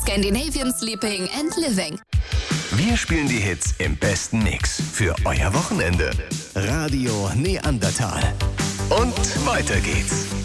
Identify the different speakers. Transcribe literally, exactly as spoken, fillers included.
Speaker 1: Scandinavian Sleeping and Living.
Speaker 2: Wir spielen die Hits im besten Mix für euer Wochenende. Radio Neandertal. Und weiter geht's.